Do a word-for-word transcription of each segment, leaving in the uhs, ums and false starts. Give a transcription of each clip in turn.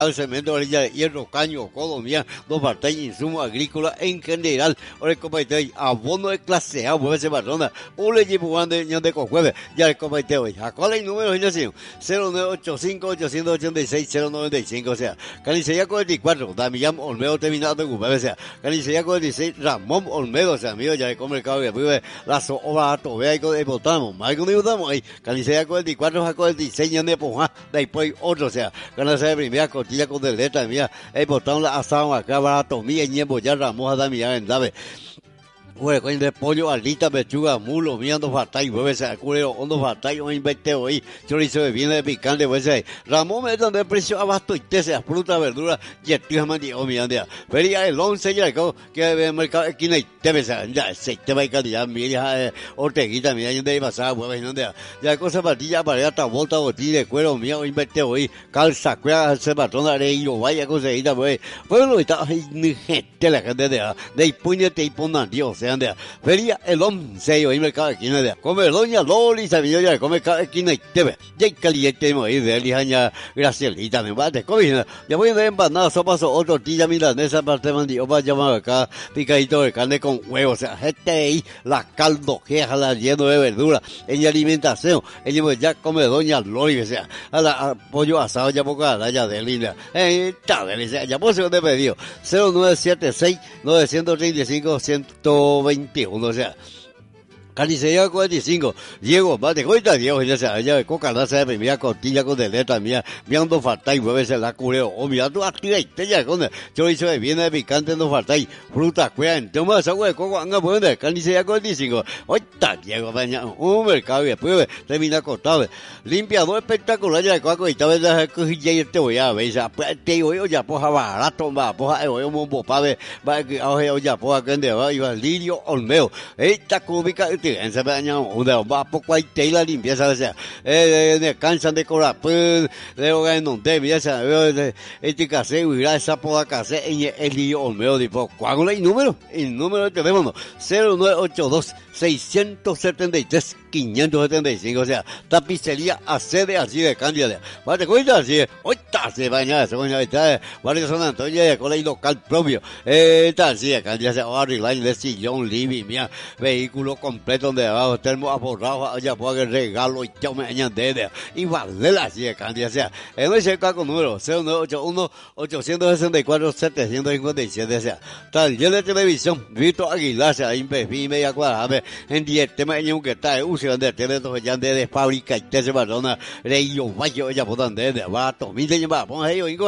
cemento, varilla de hierro, caño, codomía, dos partes, insumos agrícolas en general. Ahora el comité, abono de clase A, mueve ese barrona, un le llevo un de de cojueve, ya el comité hoy. ¿A cuál es el número de cero nueve ocho cinco ocho ocho seis cero nueve cinco? O sea, Canicería cuarenta y cuatro, Damián Olmedo terminado de Gubebe, o sea, Canicería cuarenta y seis, Ramón Olmedo, o sea, amigo, ya el mercado y vive la obra tobea y con el botamos, más que no ahí, Canicería cuarenta y cuatro, a cuarenta y seis, ya de Pojá, después otro, o sea, Canicería de primera, cortilla con deleta, mía, el botón la asado acá, barato, mía, ñembo, ya Ramón, Damián, en Dave. Bueno, con de pollo, alita, pechuga, mulo, miando fatay, hueve, se acureo, hondo fatay, un invente hoy, chorizo de viene de picante, pues ahí. Ramón me dan de precio abasto y te sea fruta, verdura, y el tío mandi, o mi andea. Feria el once ya, que el mercado aquí no hay, te ves, ya, se te va a calidad, mira, orteguita, mira, y de ahí pasaba, hueve, no andea. Ya cosa patilla, para hasta volta, botín de cuero, mío, un invente hoy, calza, cuera, se patrona, de ello, vaya conseguida, pues. Pues lo está, ni gente, la gente de ahí, de ahí, puñete y pongan Dios, sea. Feria el once y hoy mercado aquí no de come doña Loli sabía ya come aquí no te ve ya caliente mo y de lijaña Gracielita me va de comida ya voy de empanada sopa so otro tortilla milanesa parte mandi o va llamar acá picadito de carne con huevos o sea este ahí la caldo que la lleno de verdura en alimentación ella ya come doña Loli o sea a la a pollo asado ya poca la ya de linda eh está delicia ya pues se de pedido cero nueve siete seis nueve tres cinco ciento veintiuno, o sea, Canicería cuarenta y cinco, Diego, mate, cuenta Diego, ya sea, ya coca la se primera cortilla con deleta mía, viendo falta y mueve se la cureo, o mira tú activa y te ya con chorizo de viene de picante no falta y fruta cuea, entonces agua de coco anga buena, Canicería cuarenta y cinco, oita Diego, baña, un mercado y después termina cortado, limpiador espectacular ya de coco y tal vez la cojilla y te voy a ver, ya, te voy ya poja barato, va, poja, voy a un bopabe, va, que ya poja que ande va, y va Lirio Olmedo, esta cúbica en se baña una va poco hay tela limpieza o sea eh de cansan de cobrar pues de hogar no te mira esa este case y esa poda case en el lío Olmedo de poco ¿cuál es el número? El número de teléfono cero nueve ocho dos seis siete tres quinientos setenta y cinco o sea tapicería accede así de Cándida vale cuenta así ahorita se baña se baña está varios San Antonio de cola y local propio eh está así de Cándida se arregla el sillón living mía vehículo completo donde abajo termo aforrado allá puede regalo y yo me añade y vale la así de Cándida o sea en ese caco número cero nueve ocho uno ocho seis cuatro siete cinco siete o sea taller de televisión Vito Aguilar se impepí media cuadrada en diez temas en un que está en uso de teléfono ya de fábrica y te se barona rey yo vaya ya puedan de abato mire ya va pon ahí oigo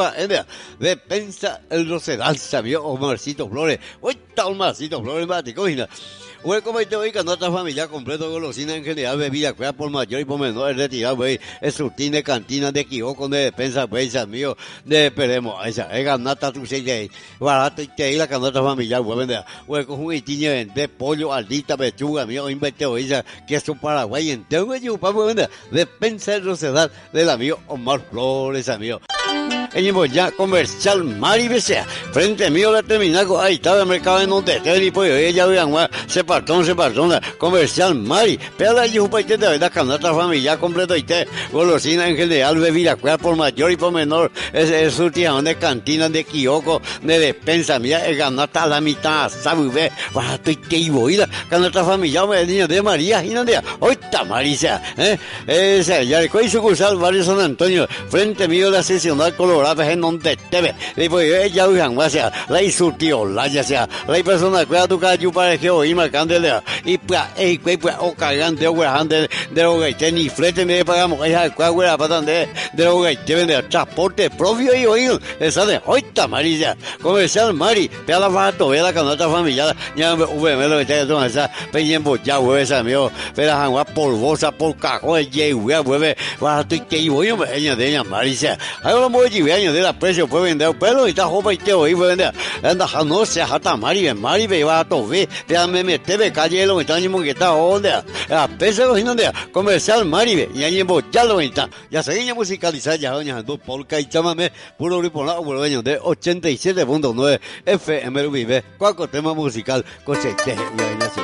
de pensa el Rosedal sabio Omarcito Flores hoy está Omarcito Flores mate cocina. Bueno, como te oiga, nuestra familia completo golosina en general, bebida, cuida por mayor y por menor, es retirado, güey, es surtín de cantina, de quijoco, de despensa, güey, mío, de esperemos, esa, es ganata, tu se barato y te la canasta familiar, güey, vende, güey, con un itinio de pollo, aldita, pechuga, mío, invente, güey, queso paraguay, entero, güey, yo, güey, vende, despensa de Rosedal, del amigo Omar Flores, amigo. Venimos ya comercial Mari Besea. Frente mío la terminal, ahí estaba el mercado en donde te y pues ella vean se partón, se partón, comercial Mari. Pero la yupa y te de verdad canasta familiar completo y te golosina en general, bebida, cuida por mayor y por menor. Es es surtijón de cantina, de quijoco, de despensa, mira, el ganata a la mitad, sabe, ve, barato y te y voy, canasta familiar, me niño de María, y no de, hoy está Marisa, eh, esa, ya el coy sucursal, barrio San Antonio, frente mío la sesional colorada. En donde te ve, después ella usan, o sea, la insultió, la ya sea, la persona cuida tu calle para que oír marcándole, y pues, y pues, o cagante, o grande, de lo que te ni flete me pagamos, esa cuagüera para donde, de lo que te vende transporte propio y oído, esa de hoy está Marisa, comercial Mari, vea la barato, vea la canasta familiar, ya me me lo que te toma esa, peñen ya hueve esa mío, pero la jangua polvosa, por cajón, ya hueve, barato y que yo, yo me ella de ella Marisa, ahora me voy a años de la precio puede vender pero y está joven y te oí puede vender anda no se hasta Mari Mari ve va a tover te me mete ve calle lo está ni que está donde a pese lo donde comercial Mari y ahí en ya lo está ya seguía musicalizar ya doña dos polka y chámame puro grupo la urbano de ochenta y siete punto nueve F M vive cuaco tema musical coche y